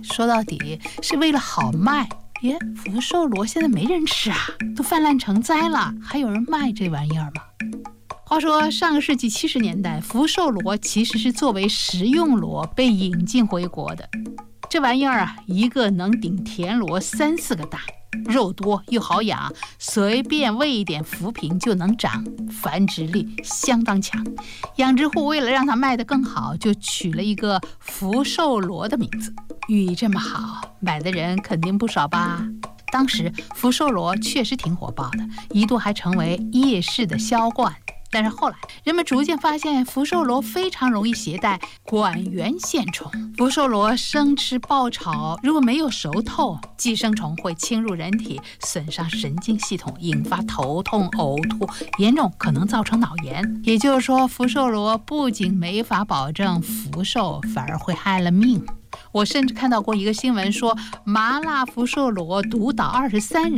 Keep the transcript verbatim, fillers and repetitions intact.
说到底是为了好卖。耶，福寿螺现在没人吃啊，都泛滥成灾了，还有人卖这玩意儿吗？话说上个世纪七十年代，福寿螺其实是作为食用螺被引进回国的。这玩意儿啊，一个能顶田螺三四个大，肉多又好养，随便喂一点浮萍就能长，繁殖力相当强。养殖户为了让它卖得更好，就取了一个福寿螺的名字。寓意这么好，买的人肯定不少吧？当时福寿螺确实挺火爆的，一度还成为夜市的销冠。但是后来人们逐渐发现福寿螺非常容易携带管源线虫。福寿螺生吃爆炒，如果没有熟透，寄生虫会侵入人体，损伤神经系统，引发头痛呕吐，严重可能造成脑炎。也就是说，福寿螺不仅没法保证福寿，反而会害了命。我甚至看到过一个新闻说，麻辣福寿螺毒倒二十三人，